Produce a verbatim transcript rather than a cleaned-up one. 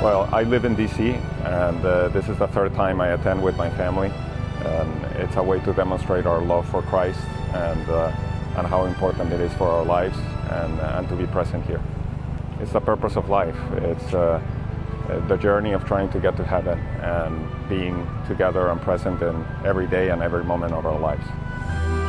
Well, I live in D C, and uh, this is the third time I attend with my family. And it's a way to demonstrate our love for Christ and, uh, and how important it is for our lives and, and to be present here. It's the purpose of life. It's uh, the journey of trying to get to heaven and being together and present in every day and every moment of our lives.